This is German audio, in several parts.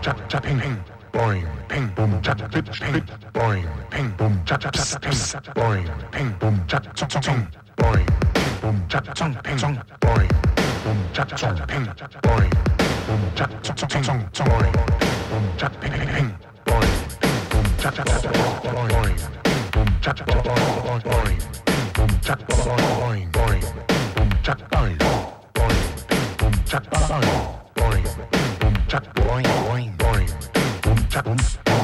ping, ping, boing, ping, boom, chat, ping, boing, ping, boom, chat, ping, boing, ping, boom, chat, ping, boing, ping, boom, chat, ping, boing, boom, chat, ping, boing, boom, chat, ping, boing, boom, chat, ping, ping, boing, boom, chat, boing, boom, chat, boing, boom, chat, boing, boing, boom, chat, boing, boing, boom, chat, boing, boing, boom, chat, boing, boing, boing, boom, chat, boing,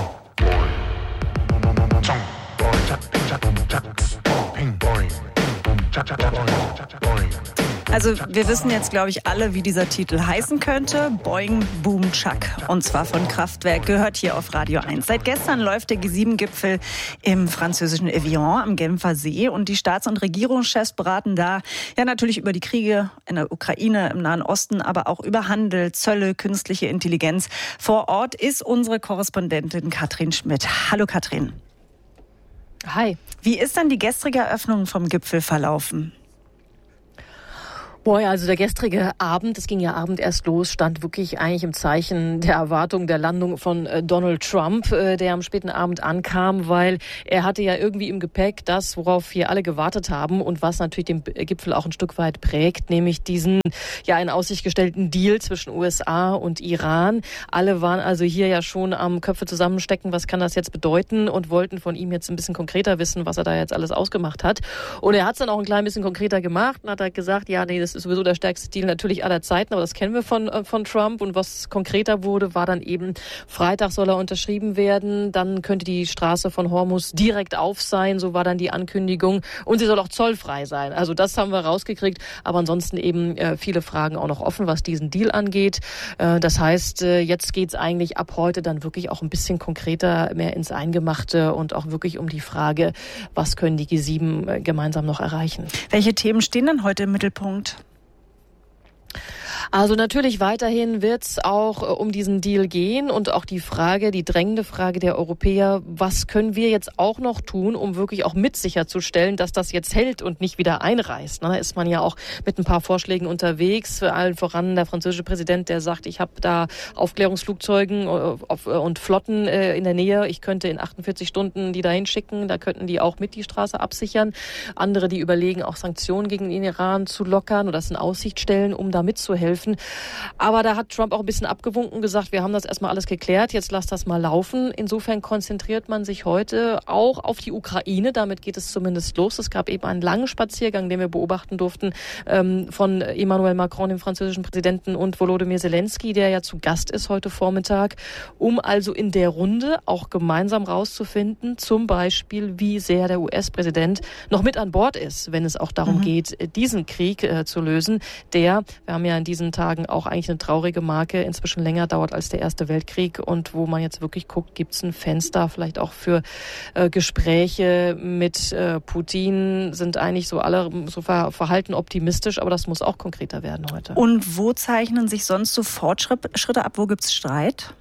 chong, boing, chat, boom, chat, ping, boing, boom, chat, boing. Also wir wissen jetzt, glaube ich, alle, wie dieser Titel heißen könnte. Boing, Boom, Chuck. Und zwar von Kraftwerk, gehört hier auf Radio 1. Seit gestern läuft der G7-Gipfel im französischen Evian am Genfer See. Und die Staats- und Regierungschefs beraten da ja natürlich über die Kriege in der Ukraine, im Nahen Osten, aber auch über Handel, Zölle, künstliche Intelligenz. Vor Ort ist unsere Korrespondentin Katrin Schmidt. Hallo Katrin. Hi. Wie ist denn die gestrige Eröffnung vom Gipfel verlaufen? Boah, also der gestrige Abend, es ging ja Abend erst los, stand wirklich eigentlich im Zeichen der Erwartung der Landung von Donald Trump, der am späten Abend ankam, weil er hatte ja irgendwie im Gepäck das, worauf wir alle gewartet haben und was natürlich den Gipfel auch ein Stück weit prägt, nämlich diesen ja in Aussicht gestellten Deal zwischen USA und Iran. Alle waren also hier ja schon am Köpfe zusammenstecken, was kann das jetzt bedeuten, und wollten von ihm jetzt ein bisschen konkreter wissen, was er da jetzt alles ausgemacht hat. Und er hat es dann auch ein klein bisschen konkreter gemacht und hat halt gesagt, ja, nee, das ist sowieso der stärkste Deal natürlich aller Zeiten, aber das kennen wir von Trump. Und was konkreter wurde, war dann eben, Freitag soll er unterschrieben werden, dann könnte die Straße von Hormuz direkt auf sein, so war dann die Ankündigung, und sie soll auch zollfrei sein. Also das haben wir rausgekriegt, aber ansonsten eben viele Fragen auch noch offen, was diesen Deal angeht. Das heißt, jetzt geht's eigentlich ab heute dann wirklich auch ein bisschen konkreter, mehr ins Eingemachte und auch wirklich um die Frage, was können die G7 gemeinsam noch erreichen. Welche Themen stehen denn heute im Mittelpunkt? Also natürlich weiterhin wird es auch um diesen Deal gehen und auch die Frage, die drängende Frage der Europäer, was können wir jetzt auch noch tun, um wirklich auch mit sicherzustellen, dass das jetzt hält und nicht wieder einreißt. Da ist man ja auch mit ein paar Vorschlägen unterwegs, für allen voran der französische Präsident, der sagt, ich habe da Aufklärungsflugzeugen und Flotten in der Nähe, ich könnte in 48 Stunden die dahin schicken, da könnten die auch mit die Straße absichern. Andere, die überlegen, auch Sanktionen gegen den Iran zu lockern oder das in Aussicht stellen, um da mitzuhelfen. Aber da hat Trump auch ein bisschen abgewunken, gesagt, wir haben das erstmal alles geklärt, jetzt lasst das mal laufen. Insofern konzentriert man sich heute auch auf die Ukraine, damit geht es zumindest los. Es gab eben einen langen Spaziergang, den wir beobachten durften, von Emmanuel Macron, dem französischen Präsidenten, und Volodymyr Zelensky, der ja zu Gast ist heute Vormittag, um also in der Runde auch gemeinsam rauszufinden, zum Beispiel, wie sehr der US-Präsident noch mit an Bord ist, wenn es auch darum geht, diesen Krieg zu lösen, der, wir haben ja in diesen Tagen auch eigentlich eine traurige Marke, inzwischen länger dauert als der Erste Weltkrieg, und wo man jetzt wirklich guckt, gibt es ein Fenster vielleicht auch für Gespräche mit Putin, sind eigentlich so alle so verhalten optimistisch, aber das muss auch konkreter werden heute. Und wo zeichnen sich sonst so Fortschritte ab? Wo gibt es Streit?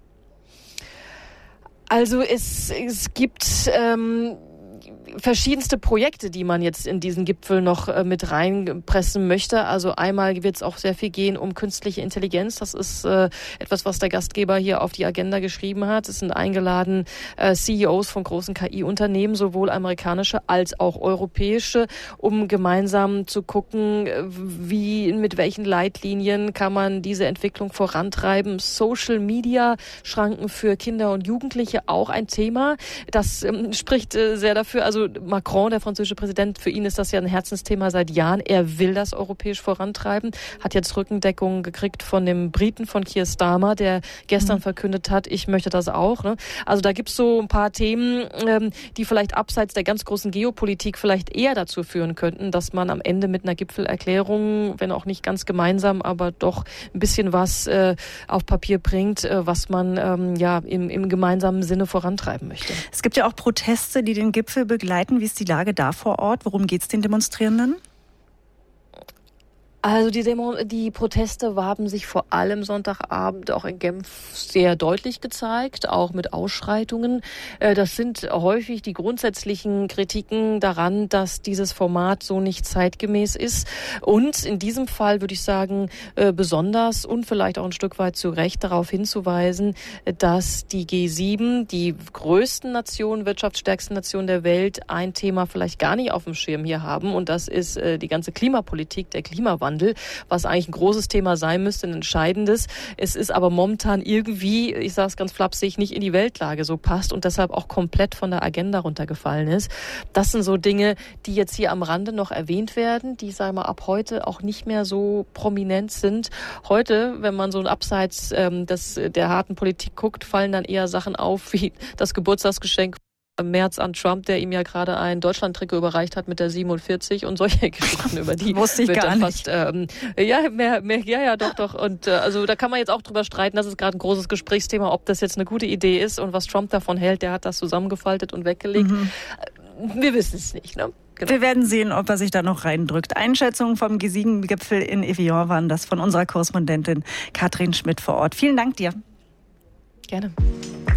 Also es gibt verschiedenste Projekte, die man jetzt in diesen Gipfel noch mit reinpressen möchte. Also einmal wird es auch sehr viel gehen um künstliche Intelligenz. Das ist etwas, was der Gastgeber hier auf die Agenda geschrieben hat. Es sind eingeladen CEOs von großen KI-Unternehmen, sowohl amerikanische als auch europäische, um gemeinsam zu gucken, mit welchen Leitlinien kann man diese Entwicklung vorantreiben. Social Media, Schranken für Kinder und Jugendliche, auch ein Thema. Das spricht sehr dafür. Also Macron, der französische Präsident, für ihn ist das ja ein Herzensthema seit Jahren. Er will das europäisch vorantreiben, hat jetzt Rückendeckung gekriegt von dem Briten, von Keir Starmer, der gestern verkündet hat, ich möchte das auch. Also da gibt es so ein paar Themen, die vielleicht abseits der ganz großen Geopolitik vielleicht eher dazu führen könnten, dass man am Ende mit einer Gipfelerklärung, wenn auch nicht ganz gemeinsam, aber doch ein bisschen was auf Papier bringt, was man im gemeinsamen Sinne vorantreiben möchte. Es gibt ja auch Proteste, die den Gipfel begleiten. Wie ist die Lage da vor Ort? Worum geht es den Demonstrierenden? Also die Proteste haben sich vor allem Sonntagabend auch in Genf sehr deutlich gezeigt, auch mit Ausschreitungen. Das sind häufig die grundsätzlichen Kritiken daran, dass dieses Format so nicht zeitgemäß ist. Und in diesem Fall würde ich sagen, besonders und vielleicht auch ein Stück weit zu Recht darauf hinzuweisen, dass die G7, die größten Nationen, wirtschaftsstärksten Nationen der Welt, ein Thema vielleicht gar nicht auf dem Schirm hier haben. Und das ist die ganze Klimapolitik, der Klimawandel, was eigentlich ein großes Thema sein müsste, ein entscheidendes. Es ist aber momentan irgendwie, ich sage es ganz flapsig, nicht in die Weltlage so passt und deshalb auch komplett von der Agenda runtergefallen ist. Das sind so Dinge, die jetzt hier am Rande noch erwähnt werden, die, sagen wir mal, ab heute auch nicht mehr so prominent sind. Heute, wenn man so abseits der harten Politik guckt, fallen dann eher Sachen auf wie das Geburtstagsgeschenk im März an Trump, der ihm ja gerade ein Deutschland-Trikot überreicht hat mit der 47 und solche Geschichten, über die wusste ich gar nicht. Doch. Und also da kann man jetzt auch drüber streiten, das ist gerade ein großes Gesprächsthema, ob das jetzt eine gute Idee ist und was Trump davon hält, der hat das zusammengefaltet und weggelegt. Wir wissen es nicht, ne? Genau. Wir werden sehen, ob er sich da noch reindrückt. Einschätzungen vom G7-Gipfel in Evian waren das von unserer Korrespondentin Katrin Schmidt vor Ort. Vielen Dank dir. Gerne.